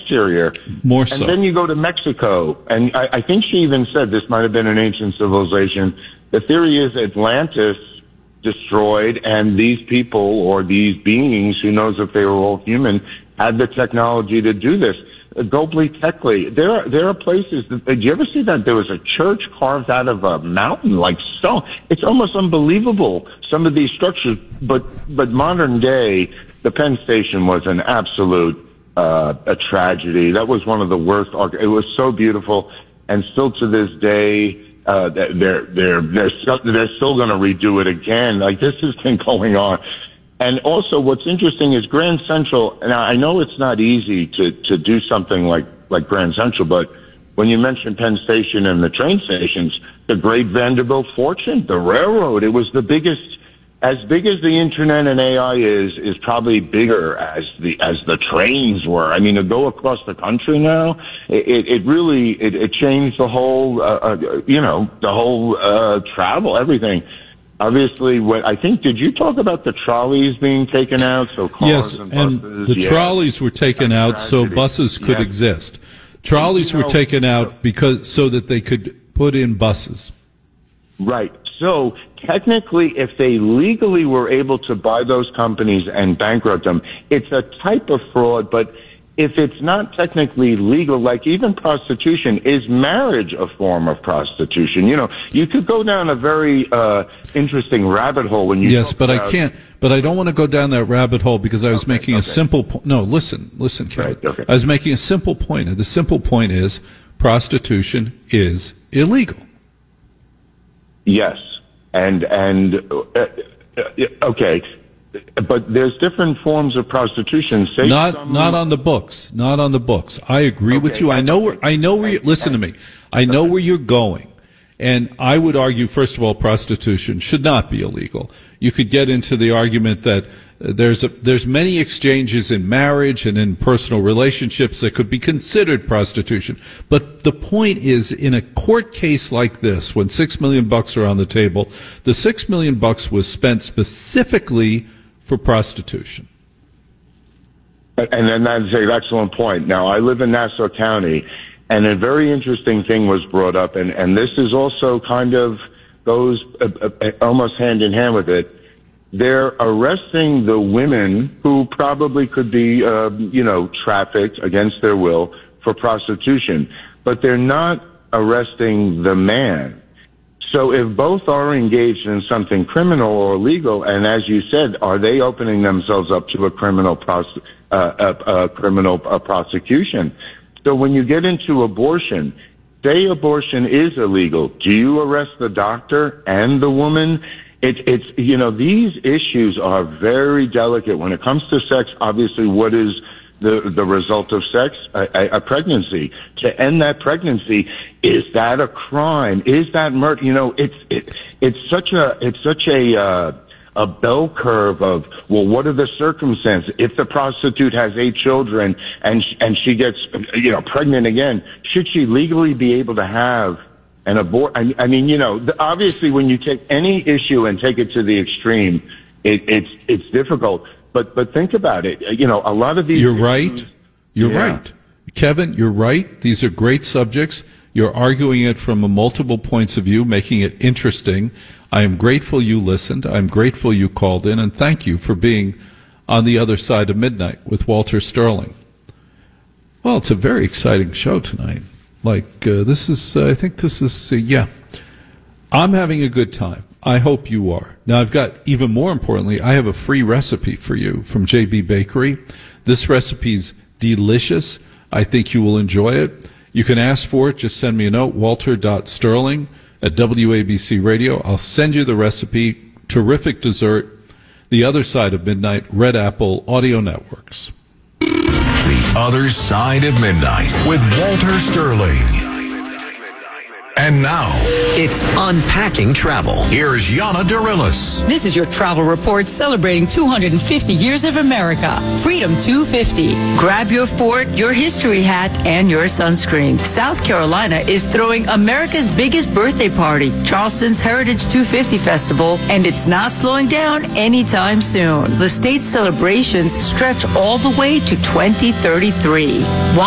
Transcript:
exterior. More so. And then you go to Mexico, and I think she even said this might have been an ancient civilization. The theory is Atlantis destroyed, and these people or these beings, who knows if they were all human, had the technology to do this. Göbekli Tepe. There are places. Did you ever see that? There was a church carved out of a mountain, like stone. It's almost unbelievable, some of these structures. But modern day, the Penn Station was an absolute a tragedy. That was one of the worst. It was so beautiful, and still to this day, they're still going to redo it again. Like, this has been going on. And also, what's interesting is Grand Central. Now, I know it's not easy to do something like Grand Central, but when you mention Penn Station and the train stations, the Great Vanderbilt Fortune, the railroad, it was the biggest, as big as the internet and AI is probably bigger as the trains were. I mean, to go across the country now, it really changed the whole, the whole travel, everything. Obviously, did you talk about the trolleys being taken out? So cars and buses? And the trolleys were taken out so buses could exist. Trolleys were taken out so that they could put in buses. Right. So technically, if they legally were able to buy those companies and bankrupt them, it's a type of fraud, but if it's not technically legal, like even prostitution, is marriage a form of prostitution? You know, you could go down a very interesting rabbit hole when you. Yes, but I can't. But I don't want to go down that rabbit hole because I was making a simple point. No, listen, Kevin. Right, okay. I was making a simple point, and the simple point is prostitution is illegal. Yes, and okay. But there's different forms of prostitution. Not on the books. Not on the books. I agree with you. I know where. Listen to me. I know where you're going, and I would argue, first of all, prostitution should not be illegal. You could get into the argument that there's many exchanges in marriage and in personal relationships that could be considered prostitution. But the point is, in a court case like this, when $6 million are on the table, the $6 million was spent specifically for prostitution. And then that's an excellent point. Now, I live in Nassau County, and a very interesting thing was brought up, and this is also kind of goes almost hand in hand with it. They're arresting the women who probably could be, trafficked against their will for prostitution, but they're not arresting the man. So if both are engaged in something criminal or illegal, and as you said, are they opening themselves up to a criminal prosecution? So when you get into abortion, say abortion is illegal, do you arrest the doctor and the woman? These issues are very delicate. When it comes to sex, obviously, what is the result of sex? A pregnancy. To end that pregnancy, is that a crime? Is that murder? You know, it's such a bell curve of, well, what are the circumstances? If the prostitute has 8 children and she gets pregnant again, should she legally be able to have an abort? I mean, obviously, when you take any issue and take it to the extreme, it's difficult. But think about it. A lot of these. You're right. You're right, Kevin. You're right. These are great subjects. You're arguing it from multiple points of view, making it interesting. I am grateful you listened. I'm grateful you called in, and thank you for being on the other side of midnight with Walter Sterling. Well, it's a very exciting show tonight. I think this is. I'm having a good time. I hope you are. Now, I've got, even more importantly, I have a free recipe for you from JB Bakery. This recipe's delicious. I think you will enjoy it. You can ask for it. Just send me a note, walter.sterling@WABC Radio. I'll send you the recipe. Terrific dessert. The Other Side of Midnight, Red Apple Audio Networks. The Other Side of Midnight with Walter Sterling. And now, it's Unpacking Travel. Here's Yana Dorillis. This is your travel report celebrating 250 years of America. Freedom 250. Grab your fort, your history hat, and your sunscreen. South Carolina is throwing America's biggest birthday party, Charleston's Heritage 250 Festival, and it's not slowing down anytime soon. The state's celebrations stretch all the way to 2033.